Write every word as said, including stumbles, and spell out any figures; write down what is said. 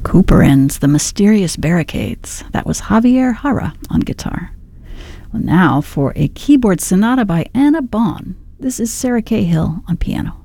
Cooper ends The Mysterious Barricades. That was Javier Jara on guitar. Well, now for a keyboard sonata by Anna Bonn. This is Sarah Cahill on piano.